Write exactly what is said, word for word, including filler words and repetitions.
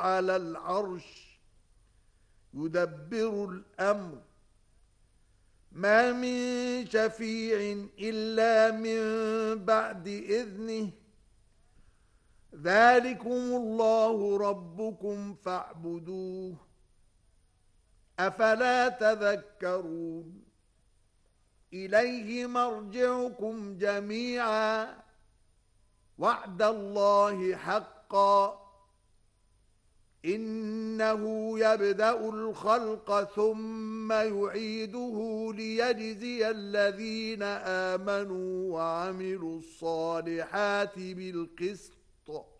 على العرش يدبر الأمر ما من شفيع إلا من بعد إذنه ذلكم الله ربكم فاعبدوه أفلا تذكرون إليه مرجعكم جميعا وعد الله حقا إنه يبدأ الخلق ثم يعيده ليجزي الذين آمنوا وعملوا الصالحات بالقسط